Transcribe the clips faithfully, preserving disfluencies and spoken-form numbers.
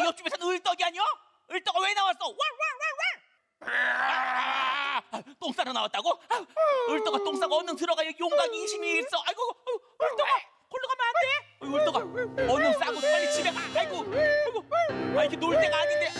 옆집에서는 을떡이 아니야? 을떡아 왜 나왔어? 왈왈왈왈! 아, 똥 싸러 나왔다고? 아, 을떡아 똥 싸고 얼른 들어가. 여기 용광이 이심이 있어. 아이고 을떡아 걸로 가면 안 돼. 어이, 을떡아 얼른 싸고 빨리 집에 가. 아이고 아이고 아 이게 놀 때가 아닌데.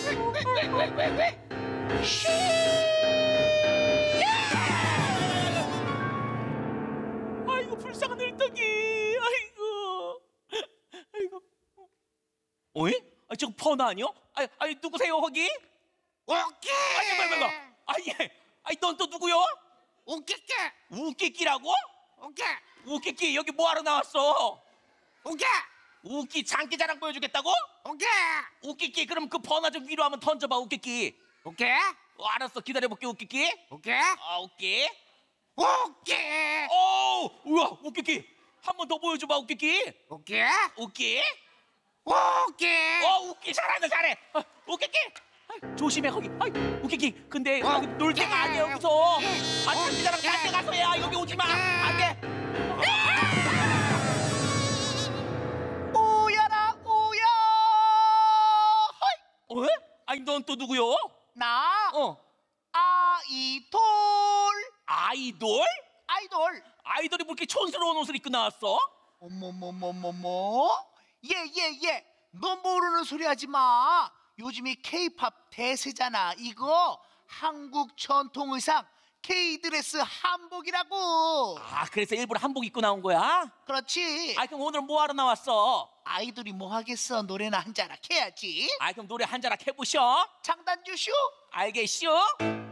아이고 불쌍한 을떡이. 아이고 아이고. 어이? 아 저거 번호 아니요? 아, 아니 누구세요 거기? 웃기. 아니 뭐야 뭐야 아니 아니 넌 또 누구요? 웃기기. 웃기끼라고? 웃기. 웃기끼 여기 뭐하러 나왔어? 웃기. 웃기 장기자랑 보여주겠다고? 웃기. 웃기끼 그럼 그 번호 좀 위로 한번 던져봐. 웃기끼. 웃기. 어, 알았어 기다려볼게. 웃기끼. 웃기. 아 웃기. 웃기. 오 우와 웃기끼 한 번 더 보여줘봐. 웃기끼. 웃기. 웃기. 웃기. 어 웃기 잘한다 잘해. 아, 웃기끼 아이, 조심해 거기. 아이, 웃기끼 근데 여기 놀 데가 아니야 여기서. 아 장기자랑 갈 때 가서 해야. 여기 오지마. 안돼. 우야라 우야. 어? 아니 넌 또 누구요? 나 어 아이돌. 아이돌? 아이돌. 아이돌이 뭐 이렇게 촌스러운 옷을 입고 나왔어? 어머머머머머. 예예예. 너 모르는 소리 하지 마. 요즘이 케이팝 대세잖아. 이거 한국 전통 의상 K드레스 한복이라고. 아 그래서 일부러 한복 입고 나온 거야? 그렇지. 아 그럼 오늘 뭐 하러 나왔어? 아이돌이 뭐 하겠어. 노래나 한 자락 해야지. 아 그럼 노래 한 자락 해보셔. 장단 주쇼. 알겠쇼?